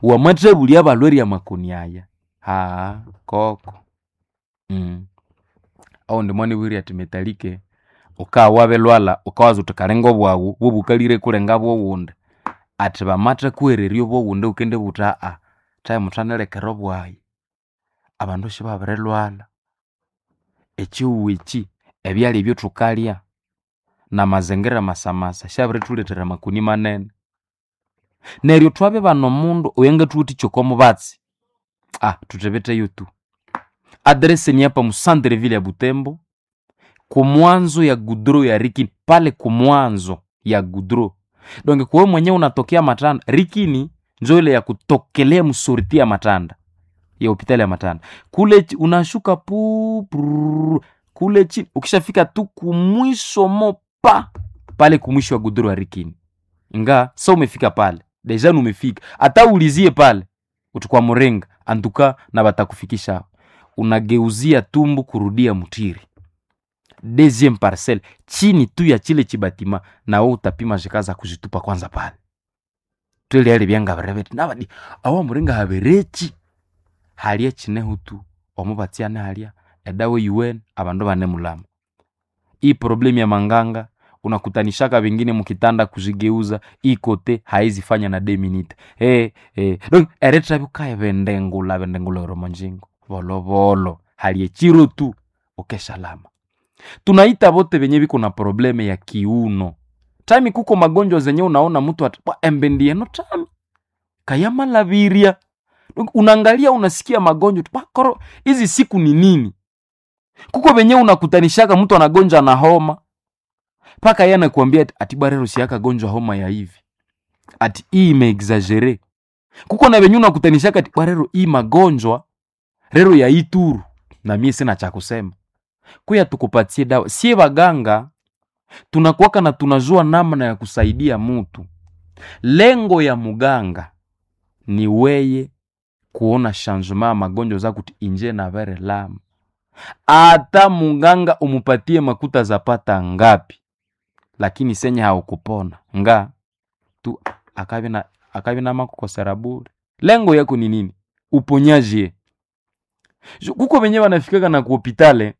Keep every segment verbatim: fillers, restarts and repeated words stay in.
wamatre buli abalweri amakoni aya ha koko mm au ndimoni bwiri ati metalike ukawa belwala ukawaza utakarengo bwawu bubukalire kulenga bwo wunda ati bamatra kwererio bwo wunda ukende buta a tayi muthanele kero bwayi abandu shibabere lwala echiwichi ebyali ebyo tukalya na mazengera masamasa shabire tuletera makuni manene neryo twabe bano mundu oyenga tuti chokomo batsi ah tutebete yotu adresse ni hapa mu Centreville ya Butembo kumwanzo ya Gudro ya Rikini pale kumwanzo ya Gudro. Donc kwa mwenye unatokea Matanda Rikini njo ile ya kutokelea msoriti ya Matanda ya hospitali ya Matanda kule unashuka pu prrr, kule chini ukishafika tu kumwisho mopa pale kumwisho wa Gudro ya Rikini nga so umefika pale deja umefika hata ulizie pale utukwa Murenga antuka na batakufikisha unageuzia tumbu kurudia Mutiri deuxième parcelle chini tu ya chile chibatima na wewe utapima jikaza kujitupa kwanza pale twele yale byanga barebeti nabadi awa Murenga haberechi haliye chine hutu omubatiane haliya edawe U N abandu bane mulama hii problem ya manganga unakutanishaka vingine mukitanda kujigeuza ikote haizi fanya na deux minutes eh eh donc eretra bukaya bendengula bendengula romanjingo bolo bolo haliye chiro tu ukeshalama tunaita bote benye biko na probleme ya kiuno tami kuko magonjwa zenye unaona mtu atwa embendie no tami kayama laviria unaangalia unasikia magonjwa pakoro hizi siku ni nini kuko benye unakutanishaka mtu anagonja na homa paka yana kuambia ati barero siaka gonjwa homa ya hivi ati hii imeexagere kuko na benye unakutanishaka ati barero hii magonjwa rero ya Ituru na mimi sina cha kusema kuya tukupatie dawa sie baganga tunakuwaka na tunajua namna ya kusaidia mtu lengo ya muganga ni weye kuona changement magonjwa za kuti inje na vere lama ata muganga umupatie makuta zapata ngapi lakini senye haukupona nga tu akabi na akabi na makukosera bure lengo yako ni nini uponyaje kuko benye wanafikaga na ku hospitali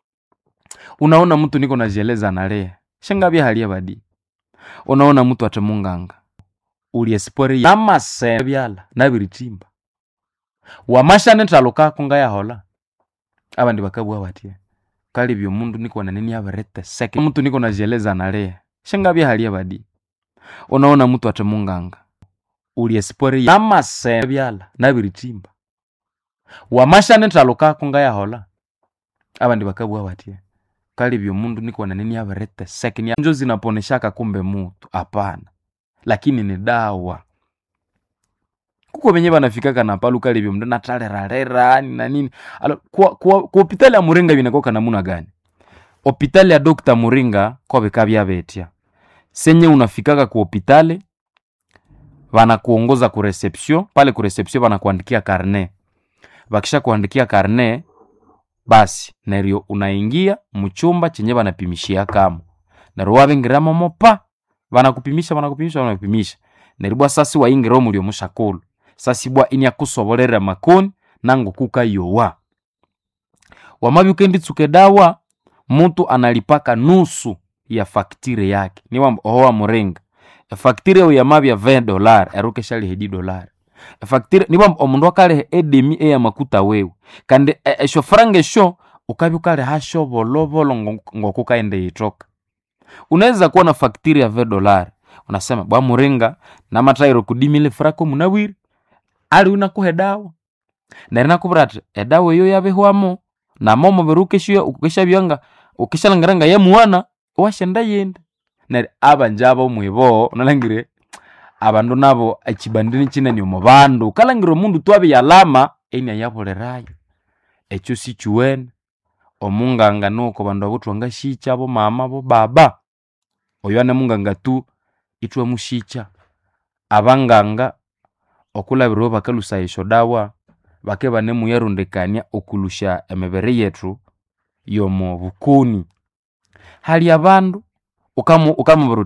unaona mtu niko najieleza nalea shangabi halia badi unaona mtu atemunganga uli espori ya amase byala nabiritimba wamashane ntaloka kunga ya hola abandi bakabwa batie kali byo mundu niko na nini abarete seke mtu niko najieleza nalea shangabi halia badi unaona mtu atemunganga uli espori ya amase byala nabiritimba wamashane ntaloka kunga ya hola abandi bakabwa batie kali byo mundu niko na nini abarete seke njo zinaponeshaka kumbe mtu hapana lakini ni dawa kuko benye banafikaka na palu kali byo mndu natalera rera na nini alo kwa kwa hospitali ya Murenga binakoka namuna gani hospitali ya Doctor Murenga kwa bekabya betia senye unafikaka ku hospitali bana kuongoza ku reception pale ku reception bana kuandikia carnet bakisha kuandikia carnet basi neryo unaingia mchumba chenye banapimishia kama neryo wabengiramo mopa banakupimisha banakupimisha banakupimisha neribwa sasi waingiro mulyo mushakolo sasi bwa inya kusobolera makoni nango kukayowa wamabyukendi tsuke dawa mtu analipaka nusu ya faktire yake ni wa owa Murenga faktire ya mabya vingt dollars eruke shali hedi dollars faktire ni wa omundu akale edemi e ya makuta wewe kande esho frange sho ukabyukale hasho bolobolo ngokukaende itoka unaweza kuwa na faktire ya vingt dollars unasema bwa Murenga na matairo kudimile frako munawiri ali unakuhe dawa nari kubrata edawa yo yabehwamo na momo beruke shyo ukesha byanga ukishalangaranga ya muwana washenda yenda nari abanjabo mwibo nalangire abandu nabo akibandini kinani mu bandu kalangiro mundu twabe yalama enya yabolerayo echo sichuwen omunganga nuko bandu abutwanga shicha bo mama bo baba oyane munganga tu itwe mushicha abanganga okulabiro bakalusa isho dawa bake bane muyarundekania okulusha emebere yetu yomo bukuni hali abandu ukamu ukamu